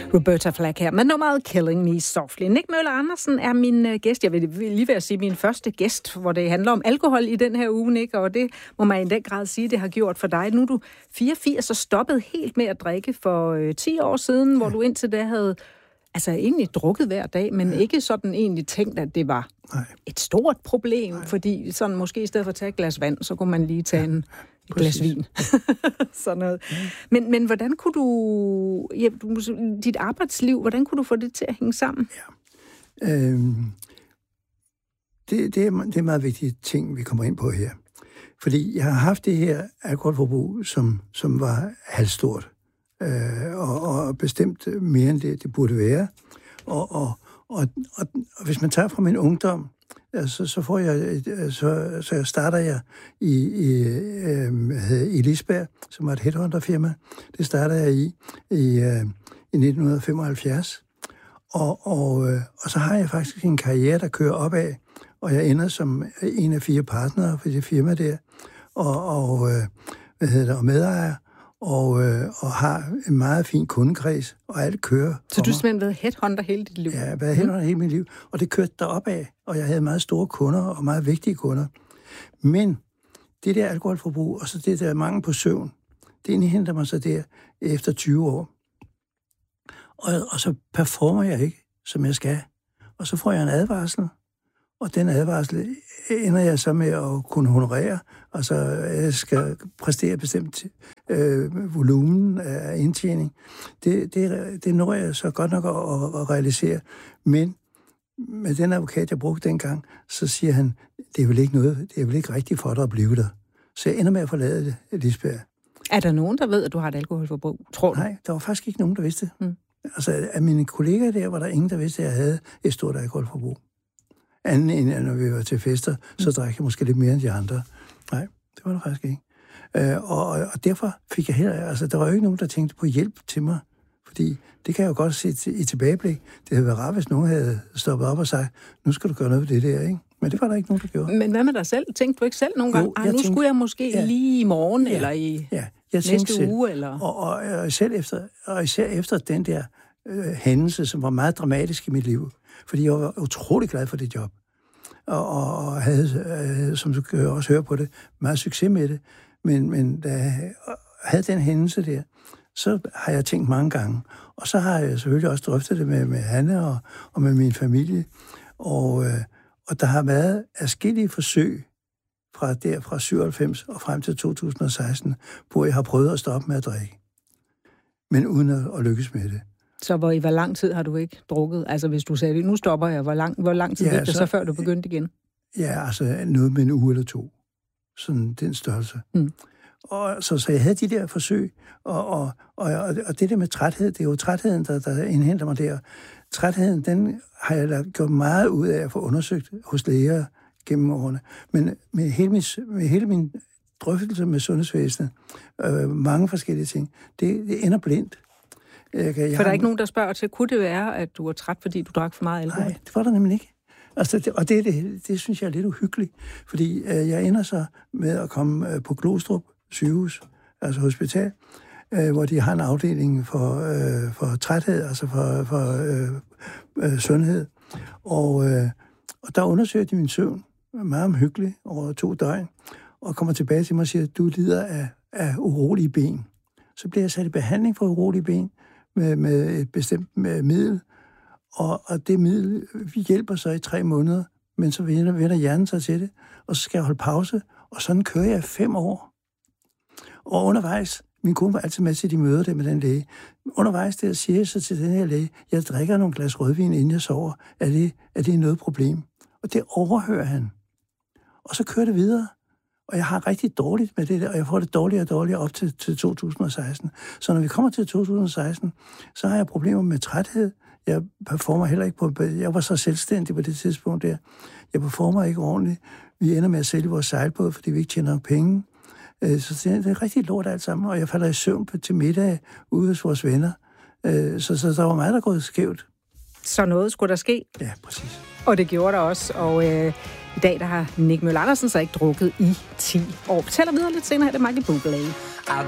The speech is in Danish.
Roberta Flack her med nummeret Killing Me Softly. Nick Møller Andersen er min gæst. Jeg vil lige ved at sige min første gæst, hvor det handler om alkohol i den her uge, Nick, og det må man i den grad sige, det har gjort for dig. Nu er du 84 og stoppet helt med at drikke for 10 år siden, hvor du indtil da havde egentlig drukket hver dag, men ikke sådan egentlig tænkt, at det var et stort problem, fordi sådan måske i stedet for at tage et glas vand, så kunne man lige tage et glas vin. Sådan noget. Men hvordan kunne du, dit arbejdsliv, hvordan kunne du få det til at hænge sammen? Ja. Det er meget vigtige ting, vi kommer ind på her. Fordi jeg har haft det her alkoholforbrug, som var halvstort. Og bestemt mere end det burde være. Og hvis man tager fra min ungdom, så starter jeg i Lisbjerg, som var et headhunterfirma. Det starter jeg i 1975. Og så har jeg faktisk en karriere, der kører opad, og jeg ender som en af 4 partnere for det firma der, og medejer, og har en meget fin kundekreds, og alt kører. Så du har simpelthen været headhunter hele dit liv? Ja, jeg har været headhunter hele mit liv, og det kørte deropad, og jeg havde meget store kunder, og meget vigtige kunder. Men det der alkoholforbrug, og så det der mangel på søvn, det indhenter mig så der efter 20 år. Og så performer jeg ikke, som jeg skal. Og så får jeg en advarsel, og den advarsel ender jeg så med at kunne honorere. Altså, jeg skal præstere bestemt volumen af indtjening. Det når jeg så godt nok at realisere. Men med den advokat, jeg brugte dengang, så siger han, det er vel ikke rigtigt for dig at blive der. Så jeg ender med at forlade det, Lisbjerg. Er der nogen, der ved, at du har et alkoholforbrug, tror du? Nej, der var faktisk ikke nogen, der vidste det. Altså, af mine kollegaer der, var der ingen, der vidste, at jeg havde et stort alkoholforbrug. Anden end, når vi var til fester, så drak jeg måske lidt mere end de andre. Nej, det var der faktisk ikke. Og derfor fik jeg der var jo ikke nogen, der tænkte på hjælp til mig. Fordi det kan jeg jo godt se i tilbageblik. Det havde været rart, hvis nogen havde stoppet op og sagt, nu skal du gøre noget ved det der, ikke? Men det var der ikke nogen, der gjorde. Men hvad med dig selv? Tænkte du ikke selv nogle gange? Skulle jeg måske lige i morgen, eller i næste uge? Eller? Og især efter den der hændelse, som var meget dramatisk i mit liv. Fordi jeg var utrolig glad for det job. Og havde, som du kan også høre på det, meget succes med det. Men da jeg havde den hændelse der, så har jeg tænkt mange gange. Og så har jeg selvfølgelig også drøftet det med Hanne og med min familie. Og der har været adskillige forsøg fra 97 og frem til 2016, hvor jeg har prøvet at stoppe med at drikke. Men uden at lykkes med det. Så hvor lang tid har du ikke drukket? Altså hvis du sagde, nu stopper jeg, hvor lang tid gik det så før du begyndte igen? Ja, altså noget med en uge eller 2. Sådan den størrelse. Og så jeg havde de der forsøg, og det der med træthed, det er jo trætheden, der indhenter mig der. Trætheden, den har jeg gjort meget ud af at få undersøgt hos læger gennem årene. Men med hele min drøftelse med sundhedsvæsenet, mange forskellige ting, det ender blindt. For der er ikke nogen, der spørger til, kunne det være, at du var træt, fordi du drak for meget alkohol? Nej, det var der nemlig ikke. Altså, det synes jeg er lidt uhyggeligt, fordi jeg ender så med at komme på Glostrup sygehus, altså hospital, hvor de har en afdeling for træthed, altså for sundhed. Og der undersøger de min søvn, meget omhyggeligt, over 2 døgn, og kommer tilbage til mig og siger, at du lider af urolige ben. Så bliver jeg sat i behandling for urolige ben med et bestemt middel, og det middel hjælper så i 3 måneder, men så vender hjernen sig til det, og så skal jeg holde pause, og sådan kører jeg 5 år. Og undervejs, min kone var altid med til de møder der med den læge, undervejs der siger jeg så til den her læge, jeg drikker nogle glas rødvin, inden jeg sover, er det noget problem? Og det overhører han. Og så kører det videre. Og jeg har rigtig dårligt med det der, og jeg får det dårligere og dårligere op til 2016. Så når vi kommer til 2016, så har jeg problemer med træthed. Jeg performer heller ikke på... Jeg var så selvstændig på det tidspunkt der. Jeg performer ikke ordentligt. Vi ender med at sælge vores sejlbåd, fordi vi ikke tjener nok penge. Så det er rigtig lort alt sammen, og jeg falder i søvn til middag ude hos vores venner. Så der var meget, der gået skævt. Så noget skulle der ske? Ja, præcis. Og det gjorde der også, og i dag der har Nick Møller Andersen så ikke drukket i 10 år. Fortæller videre lidt senere, er det Michael Bublé.